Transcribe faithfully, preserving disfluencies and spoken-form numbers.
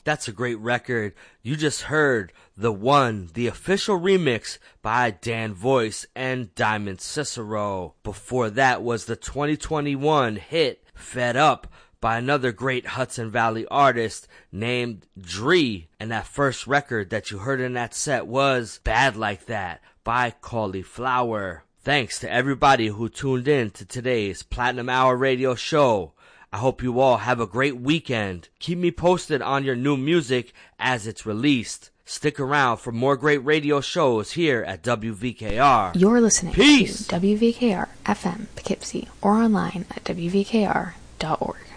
That's a great record. You just heard The One, the official remix by Dan Voice and Diamond Cicero. Before that was the twenty twenty-one hit Fed Up by another great Hudson Valley artist named Dree. And that first record that you heard in that set was Bad Like That by Cauliflower. Thanks to everybody who tuned in to today's Platinum Hour Radio Show. I hope you all have a great weekend. Keep me posted on your new music as it's released. Stick around for more great radio shows here at W V K R. You're listening Peace. to W V K R F M Poughkeepsie or online at W V K R dot org.